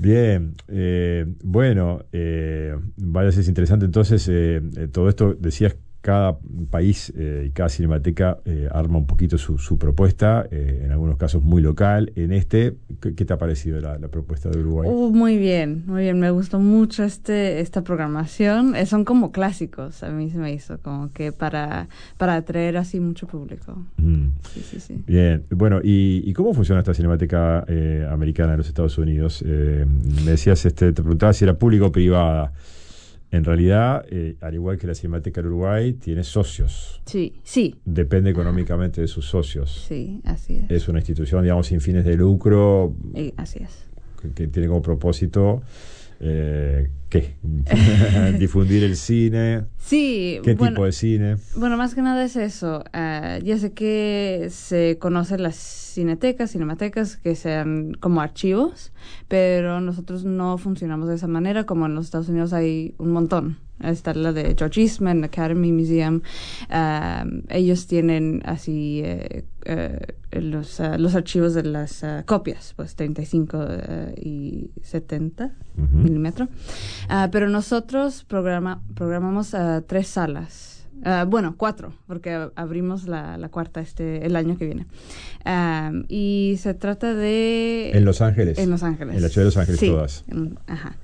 Bien, bueno, vaya, es interesante. Entonces, todo esto, decías, cada país y cada cinemateca arma un poquito su propuesta, en algunos casos muy local. En este, ¿qué te ha parecido la propuesta de Uruguay? Muy bien, muy bien. Me gustó mucho esta programación. Son como clásicos, a mí se me hizo, como que para atraer así mucho público. Sí. Bien, bueno, ¿y cómo funciona esta cinemateca americana en los Estados Unidos? Me decías, te preguntaba si era público o privada. En realidad, al igual que la Cinemateca del Uruguay, tiene socios. Sí. Depende económicamente de sus socios. Sí, así es. Es una institución, digamos, sin fines de lucro. Así es. Que tiene como propósito, ¿qué? Difundir el cine. Sí. ¿Qué tipo de cine? Bueno, más que nada es eso. Ya sé que se conocen las cinematecas, que sean como archivos, pero nosotros no funcionamos de esa manera. Como en los Estados Unidos hay un montón. Está la de George Eastman, Academy Museum. Ellos tienen así los archivos de las copias, pues 35 y 70 milímetros. Pero nosotros programamos 3 salas. Bueno, 4, porque abrimos la cuarta el año que viene. Y se trata de... ¿En Los Ángeles? En Los Ángeles. En la ciudad de Los Ángeles, sí. Todas. Ajá.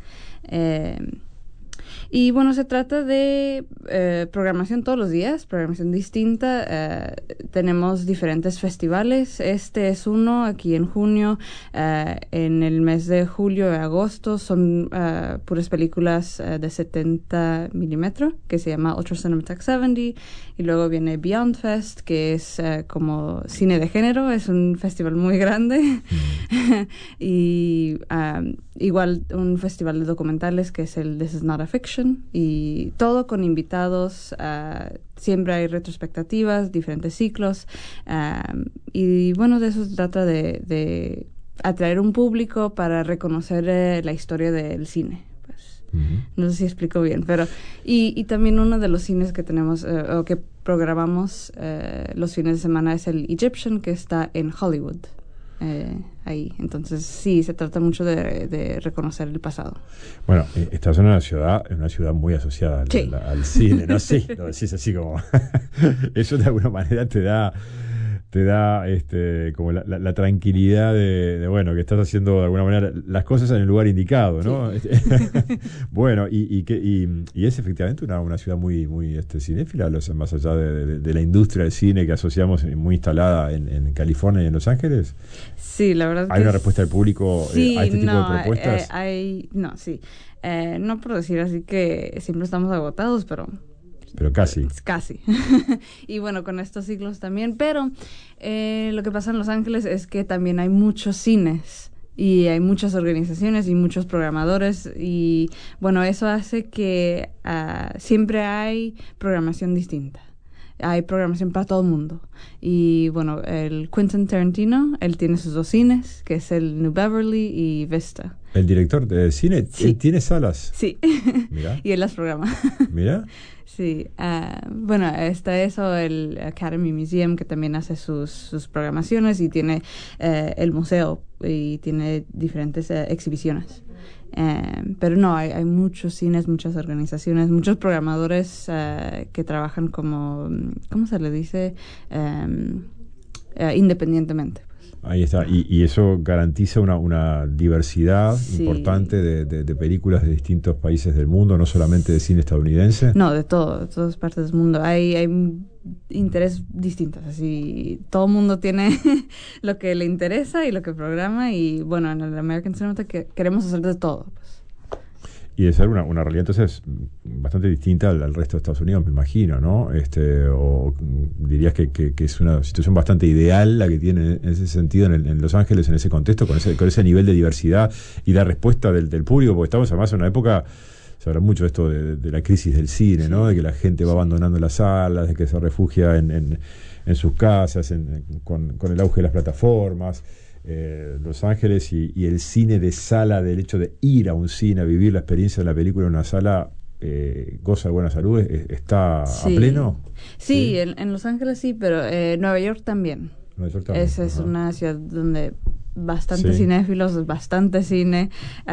Y bueno, se trata de programación todos los días, programación distinta. Tenemos diferentes festivales. Este es uno aquí en junio. En el mes de julio y agosto son puras películas de 70 milímetros, que se llama Ultra Cinematech 70. Y luego viene Beyond Fest, que es como cine de género. Es un festival muy grande. Y igual un festival de documentales que es el This Is Not a Fiction. Y todo con invitados. Siempre hay retrospectivas, diferentes ciclos. Y bueno, de eso se trata de atraer un público para reconocer la historia del cine. Pues, no sé si explico bien, pero... Y también uno de los cines que tenemos, o que programamos los fines de semana es el Egyptian, que está en Hollywood. Ahí. Entonces, sí, se trata mucho de reconocer el pasado. Bueno, estás en una ciudad muy asociada al cine, ¿no? Sí, lo decís así como... Eso de alguna manera te da como la tranquilidad de bueno, que estás haciendo de alguna manera las cosas en el lugar indicado, ¿no? Sí. Bueno, y es efectivamente una ciudad muy cinéfila, más allá de la industria del cine que asociamos muy instalada en California y en Los Ángeles. Sí, la verdad. ¿Hay una respuesta del público a este tipo de propuestas? No por decir así que siempre estamos agotados, pero casi. Casi. Y bueno, con estos ciclos también. Pero lo que pasa en Los Ángeles es que también hay muchos cines y hay muchas organizaciones y muchos programadores. Y bueno, eso hace que siempre hay programación distinta. Hay programación para todo el mundo. Y bueno, el Quentin Tarantino, él tiene sus 2 cines, que es el New Beverly y Vista. ¿El director de cine? Sí. ¿Él tiene salas? Sí. Mira. Y él las programa. Mira. Sí. Bueno, está eso, el Academy Museum, que también hace sus programaciones, y tiene el museo, y tiene diferentes exhibiciones. Pero no, hay muchos cines, muchas organizaciones, muchos programadores que trabajan como, ¿cómo se le dice? Independientemente. Ahí está, y eso garantiza una diversidad importante de películas de distintos países del mundo, no solamente de cine estadounidense. No, de todas partes del mundo. Hay intereses distintos, así todo el mundo tiene lo que le interesa y lo que programa, y bueno, en el American Cinema queremos hacer de todo, pues. Y de ser una realidad entonces bastante distinta al resto de Estados Unidos, me imagino, ¿no? O dirías que es una situación bastante ideal la que tiene en ese sentido en Los Ángeles, en ese contexto, con ese nivel de diversidad y la respuesta del público, porque estamos además en una época, se habla mucho de esto de la crisis del cine, ¿no? De que la gente va abandonando las salas, de que se refugia en sus casas, con el auge de las plataformas. Los Ángeles y el cine de sala, del hecho de ir a un cine, a vivir la experiencia de la película en una sala, goza de buena salud, está a pleno. Sí, en Los Ángeles sí, pero Nueva York también. Esa es una ciudad donde bastante cinéfilos, bastante cine.